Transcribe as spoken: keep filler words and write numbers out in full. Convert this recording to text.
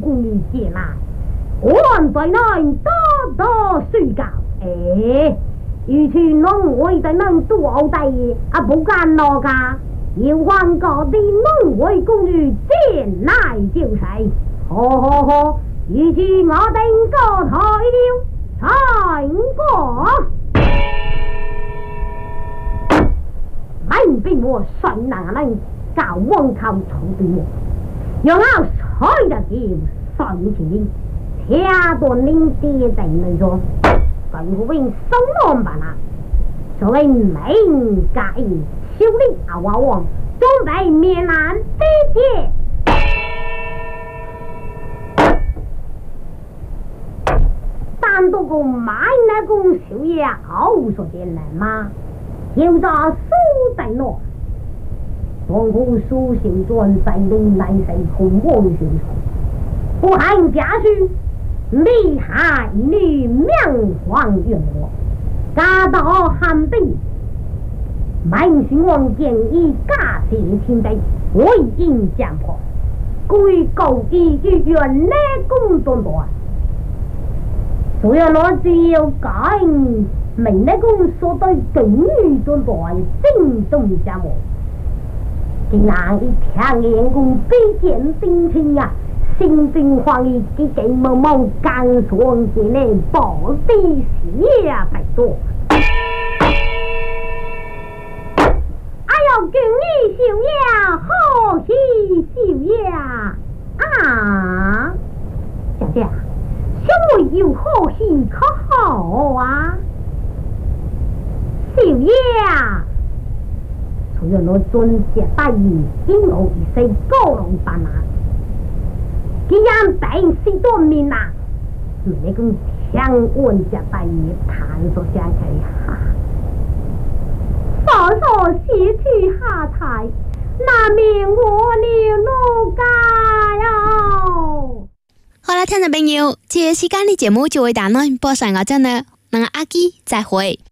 公寓进来，我在那多多睡觉，哎，与其农会在那多好大啊不干了噶，要换个的农会公寓进来就是，好好好，与其我等个台了，才过。俺俾我谁能能教往靠草对我，让我吹得叫上前，听到您爹在那说，跟我用手弄吧啦，所谓名家义，修理阿娃王，准备面南地界。单独个买那公修也好说点人吗？有着苏在诺，王后苏行专在东南西红王宣传，不含家书，立下一女名皇元我，家道寒冰，满姓王建议家姓清代，为应江破，归告一句原来公众多。所以我只要改明那公说对警语中来正中家务，竟然一听员工比见丁亲呀，心中欢喜，给给某某干爽些呢，保地事呀，拜托。哎呦，警语小呀，好喜小呀啊！小姐。小妹有好戏可好啊，少爷啊！除了我尊姐大义，今后一世高龙班啊，既然病死多面呐，你讲强问姐大义探索下去哈，稍稍失去下台，难免我了路家哟。 好啦，听众朋友，这时间的节目就为大家播上到这呢，那阿基再会。